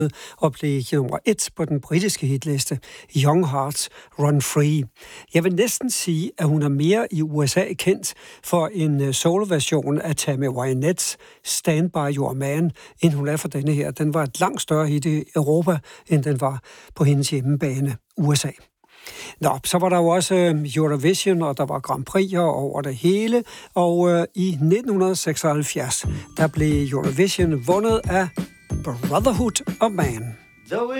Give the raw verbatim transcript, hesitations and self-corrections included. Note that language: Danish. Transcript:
og blev nummer et på den britiske hitliste, Young Hearts Run Free. Jeg vil næsten sige, at hun er mere i U S A kendt for en soloversion af Tammy Wynette's Stand By Your Man, end hun er for denne her. Den var et langt større hit i Europa, end den var på hendes hjemmebane, U S A. Nå, så var der jo også Eurovision, og der var Grand Prix'er over det hele, og øh, i nitten seksoghalvfjerds, der blev Eurovision vundet af Brotherhood of Man.